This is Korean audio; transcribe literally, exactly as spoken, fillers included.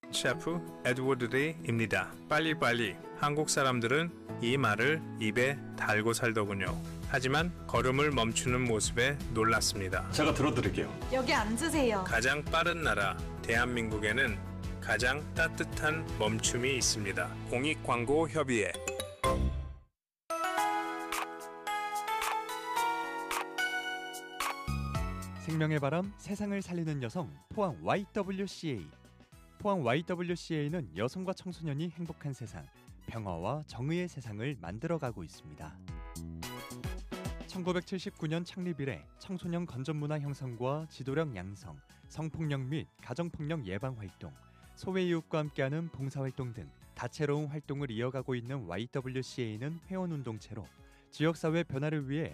셰프 에드워드 데이입니다. 빨리빨리. 한국 사람들은 이 말을 입에 달고 살더군요. 하지만 걸음을 멈추는 모습에 놀랐습니다. 제가 들어드릴게요. 여기 앉으세요. 가장 빠른 나라 대한민국에는 가장 따뜻한 멈춤이 있습니다. 공익광고협의회. 생명의 바람, 세상을 살리는 여성, 포항 와이더블유씨에이. 포항 와이더블유씨에이는 여성과 청소년이 행복한 세상, 평화와 정의의 세상을 만들어가고 있습니다. 천구백칠십구 년 창립 이래 청소년 건전문화 형성과 지도력 양성, 성폭력 및 가정폭력 예방 활동, 소외 이웃과 함께하는 봉사활동 등 다채로운 활동을 이어가고 있는 와이더블유씨에이는 회원운동체로 지역사회 변화를 위해